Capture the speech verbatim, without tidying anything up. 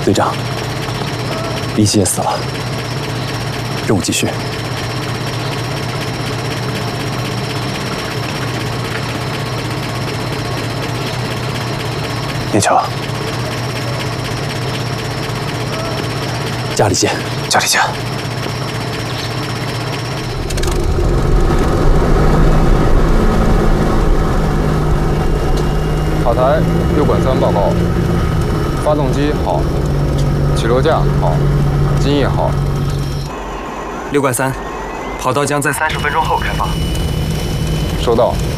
队长，李希也死了，任务继续。聂成，家里见，家里见。 塔台六管三报告，发动机好，起落架好，襟翼好。 六管三，跑道将在三十分钟后开放。 收到。